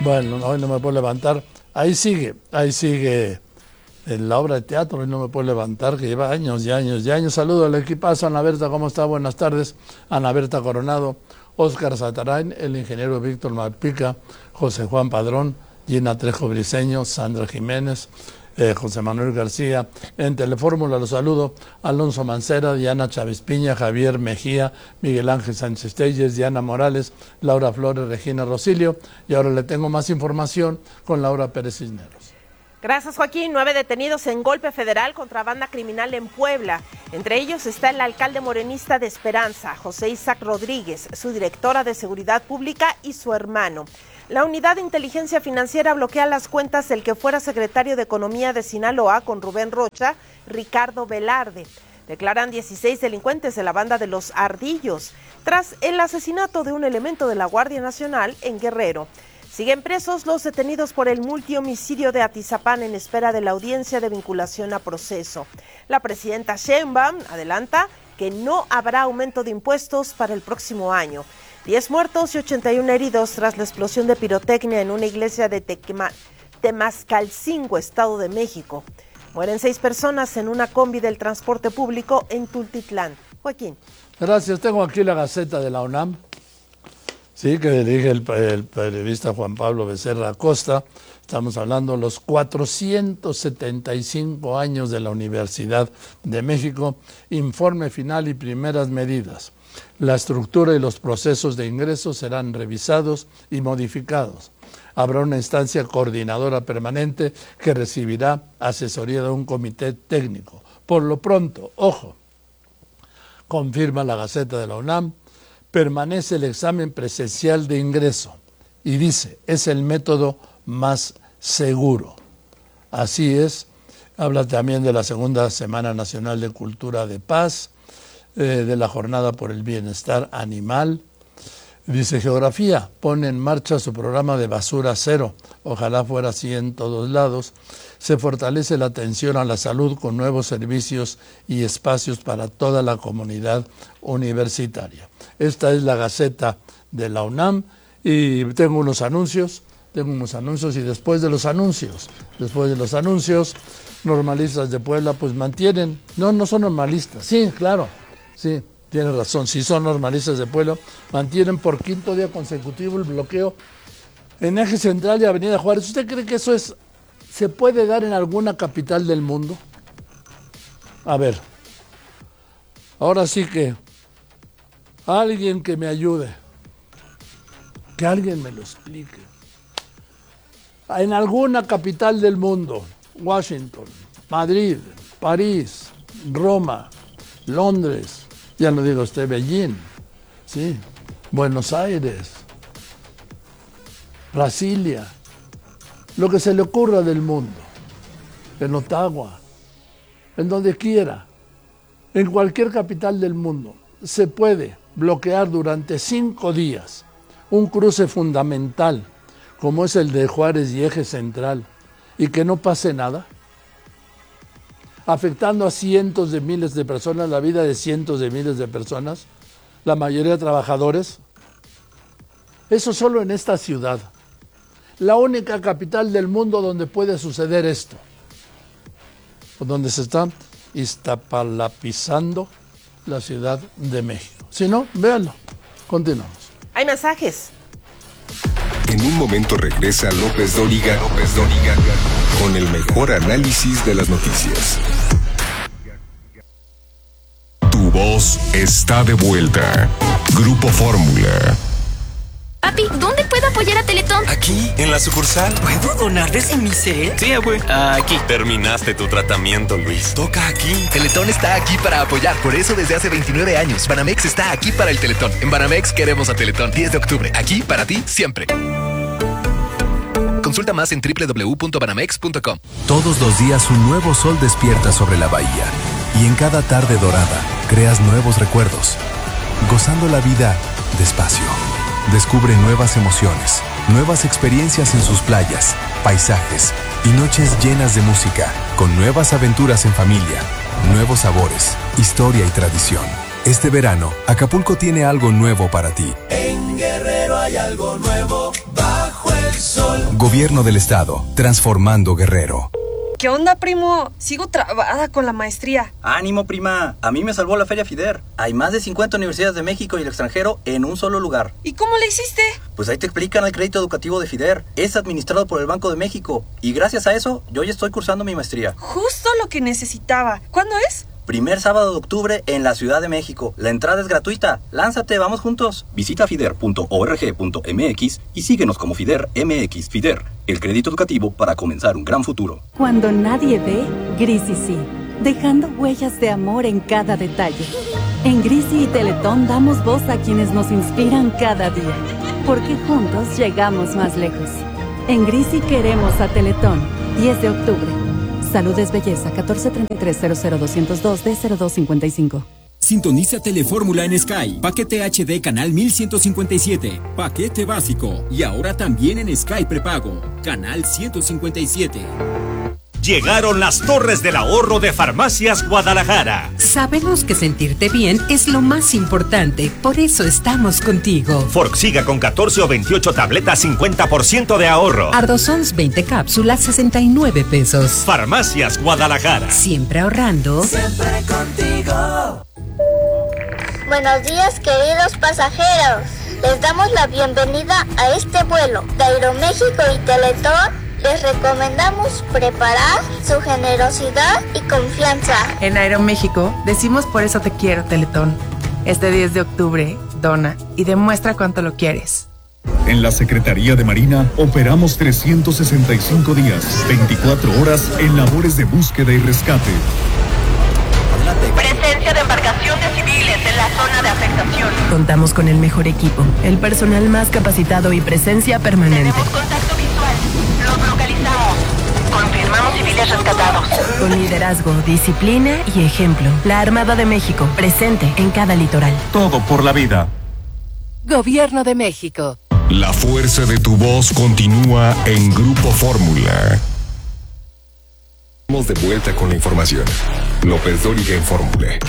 Bueno, hoy no me puedo levantar. Ahí sigue en la obra de teatro, hoy no me puedo levantar, que lleva años y años y años. Saludo al equipazo. Ana Berta, ¿cómo está? Buenas tardes. Ana Berta Coronado, Óscar Satarain, el ingeniero Víctor Malpica, José Juan Padrón, Gina Trejo Briceño, Sandra Jiménez, José Manuel García. En Telefórmula los saludo: Alonso Mancera, Diana Chávez Piña, Javier Mejía, Miguel Ángel Sánchez Telles, Diana Morales, Laura Flores, Regina Rosilio. Y ahora le tengo más información con Laura Pérez Cisneros. Gracias, Joaquín. 9 detenidos en golpe federal contra banda criminal en Puebla. Entre ellos está el alcalde morenista de Esperanza, José Isaac Rodríguez, su directora de Seguridad Pública y su hermano. La Unidad de Inteligencia Financiera bloquea las cuentas del que fuera secretario de Economía de Sinaloa con Rubén Rocha, Ricardo Velarde. Declaran 16 delincuentes de la banda de los Ardillos, tras el asesinato de un elemento de la Guardia Nacional en Guerrero. Siguen presos los detenidos por el multihomicidio de Atizapán en espera de la audiencia de vinculación a proceso. La presidenta Sheinbaum adelanta que no habrá aumento de impuestos para el próximo año. 10 muertos y 81 heridos tras la explosión de pirotecnia en una iglesia de Temascalcingo, Estado de México. Mueren 6 personas en una combi del transporte público en Tultitlán. Joaquín. Gracias. Tengo aquí la Gaceta de la UNAM. Sí, que dirige el periodista Juan Pablo Becerra Acosta. Estamos hablando de los 475 años de la Universidad de México. Informe final y primeras medidas. La estructura y los procesos de ingreso serán revisados y modificados. Habrá una instancia coordinadora permanente que recibirá asesoría de un comité técnico. Por lo pronto, ojo, confirma la Gaceta de la UNAM, permanece el examen presencial de ingreso y dice, es el método más seguro. Así es, habla también de la Segunda Semana Nacional de Cultura de Paz, de la Jornada por el Bienestar Animal. Dice, Geografía pone en marcha su programa de basura cero, ojalá fuera así en todos lados. Se fortalece la atención a la salud con nuevos servicios y espacios para toda la comunidad universitaria. Esta es la Gaceta de la UNAM y tengo unos anuncios y después de los anuncios, normalistas de Puebla pues mantienen, no son normalistas, sí, claro, sí, tiene razón, sí son normalistas de Puebla, mantienen por 5º día consecutivo el bloqueo en Eje Central y Avenida Juárez. ¿Usted cree que eso se puede dar en alguna capital del mundo? A ver, ahora sí que alguien que me ayude, que alguien me lo explique. En alguna capital del mundo, Washington, Madrid, París, Roma, Londres, ya no digo usted Beijing, sí, Buenos Aires, Brasilia, lo que se le ocurra del mundo, en Ottawa, en donde quiera, en cualquier capital del mundo, se puede bloquear durante 5 días un cruce fundamental como es el de Juárez y Eje Central y que no pase nada, afectando a cientos de miles de personas, la vida de cientos de miles de personas, la mayoría trabajadores. Eso solo en esta ciudad, la única capital del mundo donde puede suceder esto, donde se está iztapalapizando la Ciudad de México. Si no, véanlo. Continuamos. Hay mensajes. En un momento regresa López Dóriga con el mejor análisis de las noticias. Tu voz está de vuelta. Grupo Fórmula. Papi, ¿dónde puedo apoyar a Teletón? Aquí, en la sucursal. ¿Puedo donar desde mi set? Sí, abue. Aquí. Terminaste tu tratamiento, Luis. Toca aquí. Teletón está aquí para apoyar. Por eso desde hace 29 años, Banamex está aquí para el Teletón. En Banamex queremos a Teletón. 10 de octubre. Aquí para ti, siempre. Consulta más en www.banamex.com. Todos los días un nuevo sol despierta sobre la bahía. Y en cada tarde dorada, creas nuevos recuerdos. Gozando la vida despacio. Descubre nuevas emociones, nuevas experiencias en sus playas, paisajes y noches llenas de música, con nuevas aventuras en familia, nuevos sabores, historia y tradición. Este verano, Acapulco tiene algo nuevo para ti. En Guerrero hay algo nuevo, bajo el Gobierno del Estado, transformando Guerrero. ¿Qué onda, primo? Sigo trabada con la maestría. Ánimo, prima. A mí me salvó la Feria FIDER. Hay más de 50 universidades de México y el extranjero en un solo lugar. ¿Y cómo le hiciste? Pues ahí te explican el crédito educativo de FIDER. Es administrado por el Banco de México. Y gracias a eso, yo ya estoy cursando mi maestría. Justo lo que necesitaba. ¿Cuándo es? Primer sábado de octubre en la Ciudad de México. La entrada es gratuita. Lánzate, vamos juntos. Visita fider.org.mx y síguenos como FIDER MX. FIDER, el crédito educativo para comenzar un gran futuro. Cuando nadie ve, Grisi sí, dejando huellas de amor en cada detalle. En Grisi y Teletón damos voz a quienes nos inspiran cada día, porque juntos llegamos más lejos. En Grisi queremos a Teletón. 10 de octubre. Salud es belleza, 1433-00202-D0255. Sintoniza Telefórmula en Sky. Paquete HD canal 1157. Paquete básico. Y ahora también en Sky prepago. Canal 157. Llegaron las Torres del Ahorro de Farmacias Guadalajara. Sabemos que sentirte bien es lo más importante, por eso estamos contigo. Forxiga con 14 o 28 tabletas, 50% de ahorro. Ardosons 20 cápsulas, 69 pesos. Farmacias Guadalajara. Siempre ahorrando. Siempre contigo. Buenos días, queridos pasajeros. Les damos la bienvenida a este vuelo de Aeroméxico y Teletón. Les recomendamos preparar su generosidad y confianza. En Aeroméxico decimos por eso te quiero, Teletón. Este 10 de octubre, dona y demuestra cuánto lo quieres. En la Secretaría de Marina operamos 365 días, 24 horas en labores de búsqueda y rescate. Presencia de embarcaciones civiles en la zona de afectación. Contamos con el mejor equipo, el personal más capacitado y presencia permanente. Tenemos contacto visual. Los localizamos. Confirmamos civiles rescatados. Con liderazgo, disciplina y ejemplo. La Armada de México, presente en cada litoral. Todo por la vida. Gobierno de México. La fuerza de tu voz continúa en Grupo Fórmula. Estamos de vuelta con la información. López Dóriga en Fórmula.